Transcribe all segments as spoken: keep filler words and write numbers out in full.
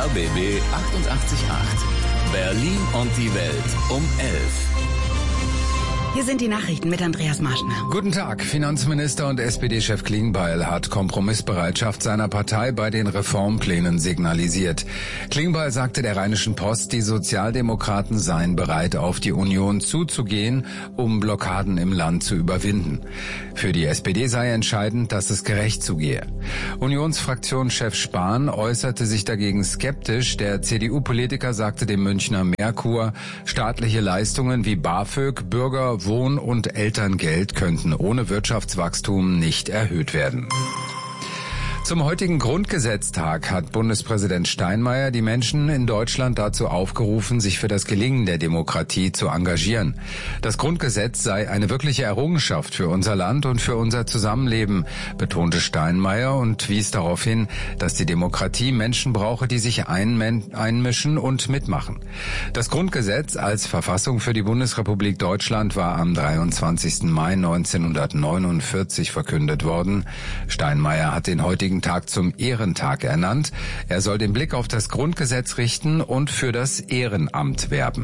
R B B achtundachtzig Komma acht. Berlin und die Welt um elf. Hier sind die Nachrichten mit Andreas Marschner. Guten Tag. Finanzminister und S P D-Chef Klingbeil hat Kompromissbereitschaft seiner Partei bei den Reformplänen signalisiert. Klingbeil sagte der Rheinischen Post, die Sozialdemokraten seien bereit, auf die Union zuzugehen, um Blockaden im Land zu überwinden. Für die S P D sei entscheidend, dass es gerecht zugehe. Unionsfraktionschef Spahn äußerte sich dagegen skeptisch. Der C D U-Politiker sagte dem Münchner Merkur, staatliche Leistungen wie BAföG, Bürger, Wohn- und Elterngeld könnten ohne Wirtschaftswachstum nicht erhöht werden. Zum heutigen Grundgesetztag hat Bundespräsident Steinmeier die Menschen in Deutschland dazu aufgerufen, sich für das Gelingen der Demokratie zu engagieren. Das Grundgesetz sei eine wirkliche Errungenschaft für unser Land und für unser Zusammenleben, betonte Steinmeier und wies darauf hin, dass die Demokratie Menschen brauche, die sich einmischen und mitmachen. Das Grundgesetz als Verfassung für die Bundesrepublik Deutschland war am dreiundzwanzigsten Mai neunzehnhundertneunundvierzig verkündet worden. Steinmeier hat den heutigen Tag zum Ehrentag ernannt. Er soll den Blick auf das Grundgesetz richten und für das Ehrenamt werben.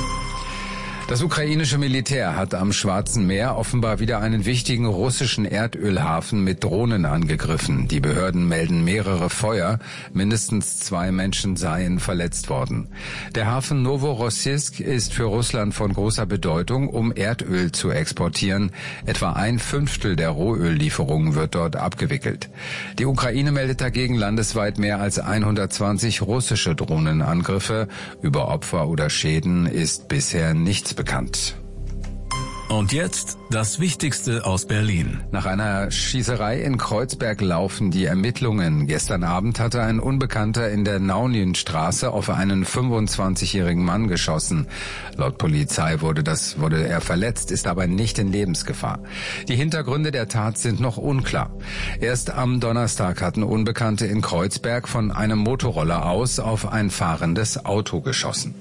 Das ukrainische Militär hat am Schwarzen Meer offenbar wieder einen wichtigen russischen Erdölhafen mit Drohnen angegriffen. Die Behörden melden mehrere Feuer. Mindestens zwei Menschen seien verletzt worden. Der Hafen Novorossiysk ist für Russland von großer Bedeutung, um Erdöl zu exportieren. Etwa ein Fünftel der Rohöllieferungen wird dort abgewickelt. Die Ukraine meldet dagegen landesweit mehr als hundertzwanzig russische Drohnenangriffe. Über Opfer oder Schäden ist bisher nichts bekannt. Und jetzt das Wichtigste aus Berlin. Nach einer Schießerei in Kreuzberg laufen die Ermittlungen. Gestern Abend hatte ein Unbekannter in der Naunienstraße auf einen fünfundzwanzigjährigen Mann geschossen. Laut Polizei wurde, das, wurde er verletzt, ist aber nicht in Lebensgefahr. Die Hintergründe der Tat sind noch unklar. Erst am Donnerstag hatten Unbekannte in Kreuzberg von einem Motorroller aus auf ein fahrendes Auto geschossen.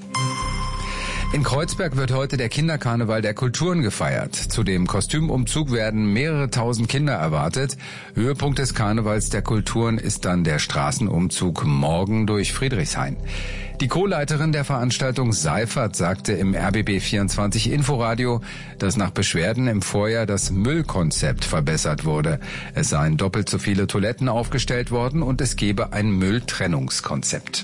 In Kreuzberg wird heute der Kinderkarneval der Kulturen gefeiert. Zu dem Kostümumzug werden mehrere tausend Kinder erwartet. Höhepunkt des Karnevals der Kulturen ist dann der Straßenumzug morgen durch Friedrichshain. Die Co-Leiterin der Veranstaltung Seifert sagte im R B B vierundzwanzig Inforadio, dass nach Beschwerden im Vorjahr das Müllkonzept verbessert wurde. Es seien doppelt so viele Toiletten aufgestellt worden und es gebe ein Mülltrennungskonzept.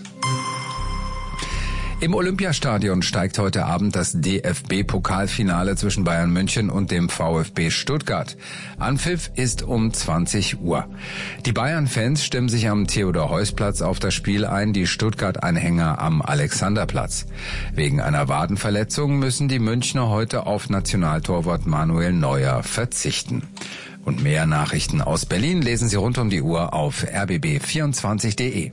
Im Olympiastadion steigt heute Abend das D F B-Pokalfinale zwischen Bayern München und dem VfB Stuttgart. Anpfiff ist um zwanzig Uhr. Die Bayern-Fans stimmen sich am Theodor-Heuss-Platz auf das Spiel ein, die Stuttgart-Anhänger am Alexanderplatz. Wegen einer Wadenverletzung müssen die Münchner heute auf Nationaltorwart Manuel Neuer verzichten. Und mehr Nachrichten aus Berlin lesen Sie rund um die Uhr auf r b b vierundzwanzig punkt de.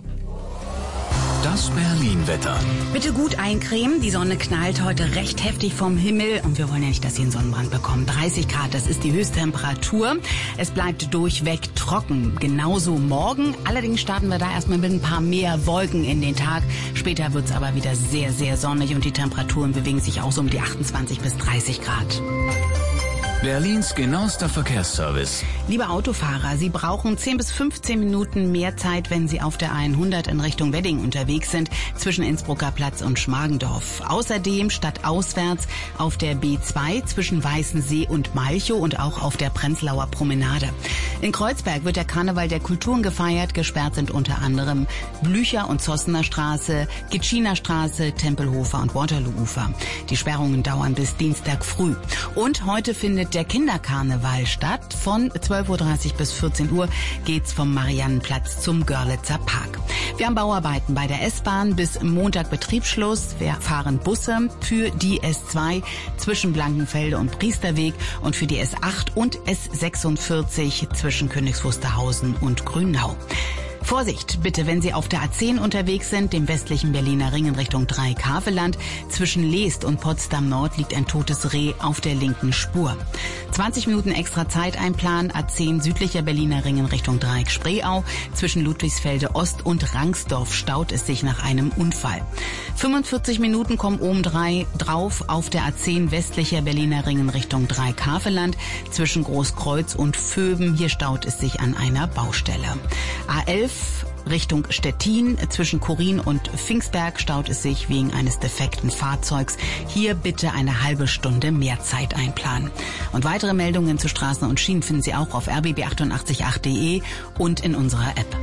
Das Berlin-Wetter. Bitte gut eincremen. Die Sonne knallt heute recht heftig vom Himmel und wir wollen ja nicht, dass Sie einen Sonnenbrand bekommen. dreißig Grad, das ist die Höchsttemperatur. Es bleibt durchweg trocken. Genauso morgen. Allerdings starten wir da erstmal mit ein paar mehr Wolken in den Tag. Später wird's aber wieder sehr, sehr sonnig und die Temperaturen bewegen sich auch so um die achtundzwanzig bis dreißig Grad. Berlins genauester Verkehrsservice. Liebe Autofahrer, Sie brauchen zehn bis fünfzehn Minuten mehr Zeit, wenn Sie auf der hundert in Richtung Wedding unterwegs sind, zwischen Innsbrucker Platz und Schmargendorf. Außerdem stadtauswärts auf der B zwei zwischen Weißensee und Malchow und auch auf der Prenzlauer Promenade. In Kreuzberg wird der Karneval der Kulturen gefeiert. Gesperrt sind unter anderem Blücher- und Zossener Straße, Gitschiner Straße, Tempelhofer und Waterloo-Ufer. Die Sperrungen dauern bis Dienstag früh. Und heute findet der Kinderkarneval statt. Von zwölf Uhr dreißig bis vierzehn Uhr geht's vom Mariannenplatz zum Görlitzer Park. Wir haben Bauarbeiten bei der S-Bahn, bis Montag Betriebsschluss. Wir fahren Busse für die S zwei zwischen Blankenfelde und Priesterweg und für die S acht und S sechsundvierzig zwischen Königs Wusterhausen und Grünau. Vorsicht, bitte, wenn Sie auf der A zehn unterwegs sind, dem westlichen Berliner Ring in Richtung Dreieck-Havelland. Zwischen Leest und Potsdam Nord liegt ein totes Reh auf der linken Spur. zwanzig Minuten extra Zeit einplanen, A zehn südlicher Berliner Ring in Richtung Dreieck-Spreeau. Zwischen Ludwigsfelde Ost und Rangsdorf staut es sich nach einem Unfall. fünfundvierzig Minuten kommen oben drei drauf auf der A zehn westlicher Berliner Ring in Richtung Dreieck-Havelland. Zwischen Großkreuz und Vöben, hier staut es sich an einer Baustelle. A elf Richtung Stettin. Zwischen Korin und Pfingstberg staut es sich wegen eines defekten Fahrzeugs. Hier bitte eine halbe Stunde mehr Zeit einplanen. Und weitere Meldungen zu Straßen und Schienen finden Sie auch auf r b b achtundachtzig punkt acht punkt d e und in unserer App.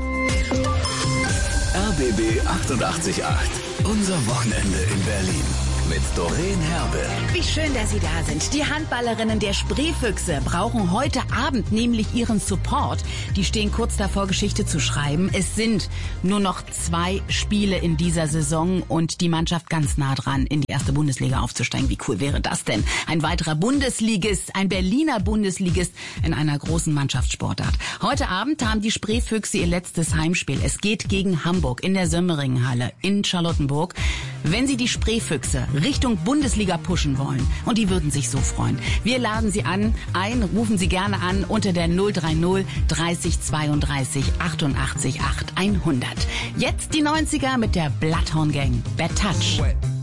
R B B achtundachtzig Punkt acht. Unser Wochenende in Berlin. Mit Doreen Herbe. Wie schön, dass Sie da sind. Die Handballerinnen der Spreefüchse brauchen heute Abend nämlich ihren Support. Die stehen kurz davor, Geschichte zu schreiben. Es sind nur noch zwei Spiele in dieser Saison und die Mannschaft ganz nah dran, in die erste Bundesliga aufzusteigen. Wie cool wäre das denn? Ein weiterer Bundesligist, ein Berliner Bundesligist in einer großen Mannschaftssportart. Heute Abend haben die Spreefüchse ihr letztes Heimspiel. Es geht gegen Hamburg in der Sömmeringenhalle in Charlottenburg. Wenn Sie die Spreefüchse Richtung Bundesliga pushen wollen, und die würden sich so freuen, wir laden Sie an, ein, rufen Sie gerne an unter der null drei null dreißig zweiunddreißig achtundachtzig acht hundert. Jetzt die neunziger mit der Bloodhound Gang. Bad Touch.